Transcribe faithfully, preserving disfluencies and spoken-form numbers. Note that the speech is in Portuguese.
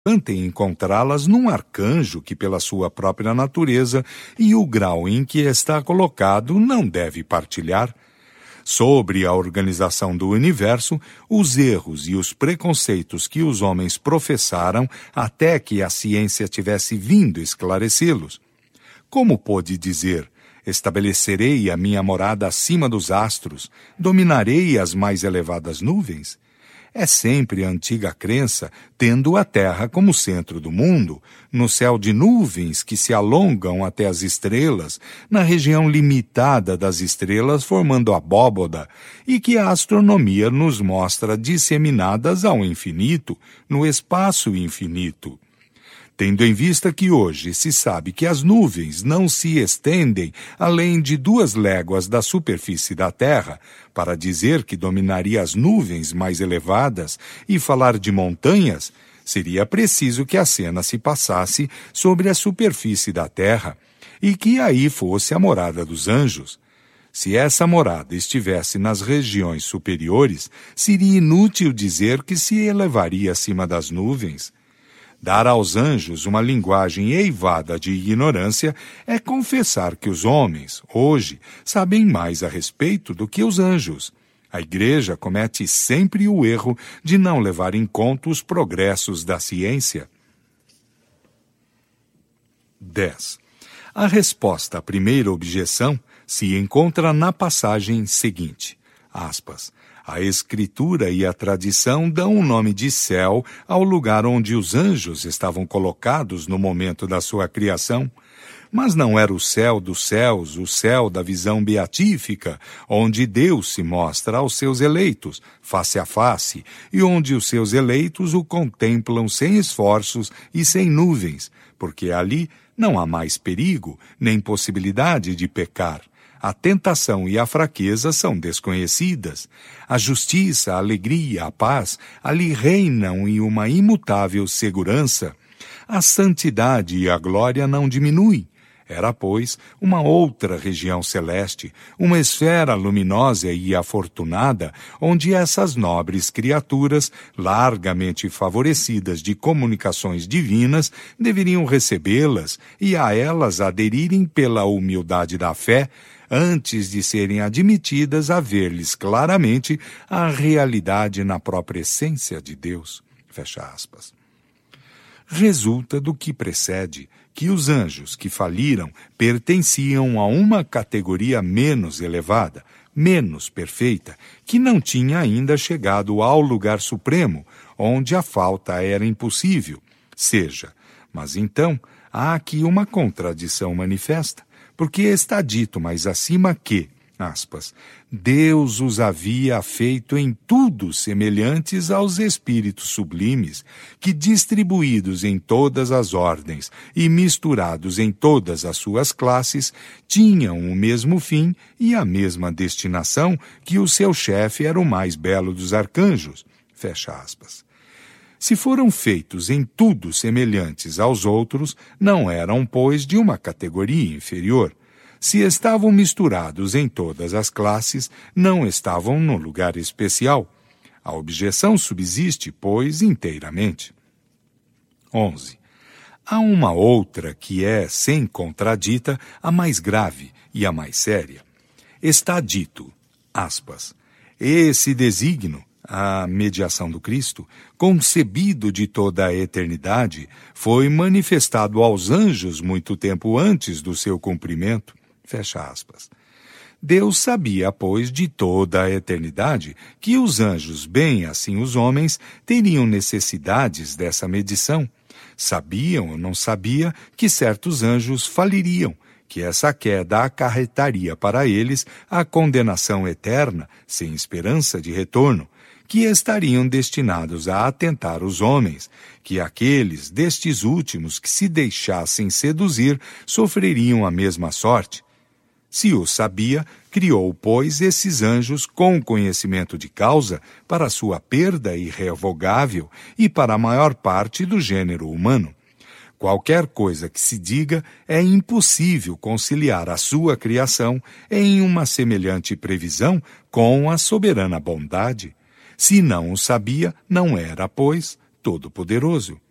em encontrá-las num arcanjo que, pela sua própria natureza e o grau em que está colocado, não deve partilhar. Sobre a organização do universo, os erros e os preconceitos que os homens professaram até que a ciência tivesse vindo esclarecê-los. Como pôde dizer: estabelecerei a minha morada acima dos astros, dominarei as mais elevadas nuvens? É sempre a antiga crença, tendo a Terra como centro do mundo, no céu de nuvens que se alongam até as estrelas, na região limitada das estrelas formando abóboda, e que a astronomia nos mostra disseminadas ao infinito, no espaço infinito. Tendo em vista que hoje se sabe que as nuvens não se estendem além de duas léguas da superfície da Terra, para dizer que dominaria as nuvens mais elevadas e falar de montanhas, seria preciso que a cena se passasse sobre a superfície da Terra e que aí fosse a morada dos anjos. Se essa morada estivesse nas regiões superiores, seria inútil dizer que se elevaria acima das nuvens. Dar aos anjos uma linguagem eivada de ignorância é confessar que os homens, hoje, sabem mais a respeito do que os anjos. A Igreja comete sempre o erro de não levar em conta os progressos da ciência. dez. A resposta à primeira objeção se encontra na passagem seguinte, aspas, a Escritura e a tradição dão o nome de céu ao lugar onde os anjos estavam colocados no momento da sua criação, mas não era o céu dos céus, o céu da visão beatífica, onde Deus se mostra aos seus eleitos, face a face, e onde os seus eleitos o contemplam sem esforços e sem nuvens, porque ali não há mais perigo, nem possibilidade de pecar. A tentação e a fraqueza são desconhecidas. A justiça, a alegria, a paz ali reinam em uma imutável segurança. A santidade e a glória não diminuem. Era, pois, uma outra região celeste, uma esfera luminosa e afortunada, onde essas nobres criaturas, largamente favorecidas de comunicações divinas, deveriam recebê-las e a elas aderirem pela humildade da fé, antes de serem admitidas a ver-lhes claramente a realidade na própria essência de Deus. Fecha aspas. Resulta do que precede que os anjos que faliram pertenciam a uma categoria menos elevada, menos perfeita, que não tinha ainda chegado ao lugar supremo, onde a falta era impossível. Seja, mas então há aqui uma contradição manifesta, porque está dito mais acima que, aspas, Deus os havia feito em tudo semelhantes aos espíritos sublimes, que distribuídos em todas as ordens e misturados em todas as suas classes, tinham o mesmo fim e a mesma destinação, que o seu chefe era o mais belo dos arcanjos. Fecha aspas. Se foram feitos em tudo semelhantes aos outros, não eram, pois, de uma categoria inferior. Se estavam misturados em todas as classes, não estavam num lugar especial. A objeção subsiste, pois, inteiramente. onze. Há uma outra que é, sem contradita, a mais grave e a mais séria. Está dito, aspas, esse desígnio, a mediação do Cristo, concebido de toda a eternidade, foi manifestado aos anjos muito tempo antes do seu cumprimento. Fecha aspas. Deus sabia, pois, de toda a eternidade, que os anjos, bem assim os homens, teriam necessidades dessa medição. Sabiam ou não sabia que certos anjos faliriam, que essa queda acarretaria para eles a condenação eterna, sem esperança de retorno, que estariam destinados a atentar os homens, que aqueles destes últimos que se deixassem seduzir sofreriam a mesma sorte. Se o sabia, criou, pois, esses anjos com conhecimento de causa para sua perda irrevogável e para a maior parte do gênero humano. Qualquer coisa que se diga, é impossível conciliar a sua criação em uma semelhante previsão com a soberana bondade. Se não o sabia, não era, pois, todo-poderoso.